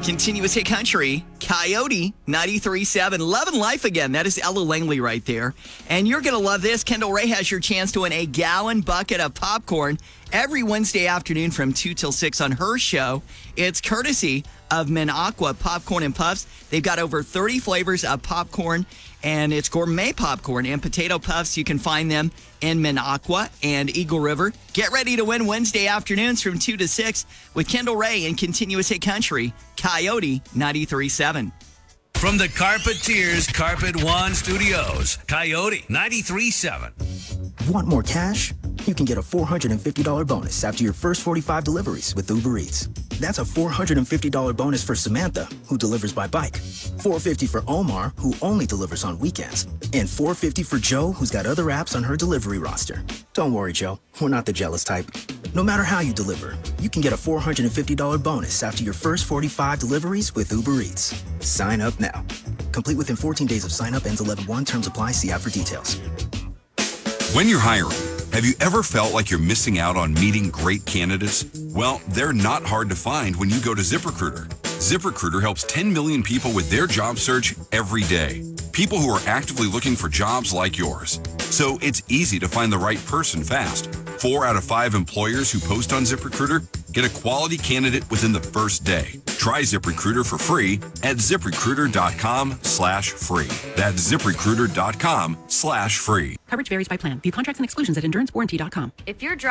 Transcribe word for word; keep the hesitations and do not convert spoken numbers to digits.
Continuous Hit Country, Coyote ninety-three point seven. Loving life again. That is Ella Langley right there. And you're going to love this. Kendall Ray has your chance to win a gallon bucket of popcorn every Wednesday afternoon from two till six on her show. It's courtesy of Minocqua Popcorn and Puffs. They've got over thirty flavors of popcorn, and it's gourmet popcorn and potato puffs. You can find them in Minocqua and Eagle River. Get ready to win Wednesday afternoons from two to six with Kendall Ray and Continuous Hit Country, Coyote ninety-three point seven. From the Carpeteers Carpet One Studios, Coyote ninety-three point seven. Want more cash? You can get a four hundred fifty dollars bonus after your first forty-five deliveries with Uber Eats. That's a four hundred fifty dollars bonus for Samantha, who delivers by bike, four hundred fifty dollars for Omar, who only delivers on weekends, and four hundred fifty dollars for Joe, who's got other apps on her delivery roster. Don't worry, Joe. We're not the jealous type. No matter how you deliver, you can get a four hundred fifty dollars bonus after your first forty-five deliveries with Uber Eats. Sign up now. Complete within fourteen days of sign up. Ends eleven one. Terms apply. See app for details. When you're hiring, have you ever felt like you're missing out on meeting great candidates? Well, they're not hard to find when you go to ZipRecruiter. ZipRecruiter helps ten million people with their job search every day. People who are actively looking for jobs like yours. So it's easy to find the right person fast. Four out of five employers who post on ZipRecruiter get a quality candidate within the first day. Try ZipRecruiter for free at ZipRecruiter.com slash free. That's ZipRecruiter.com slash free. Coverage varies by plan. View contracts and exclusions at endurance warranty dot com. If you're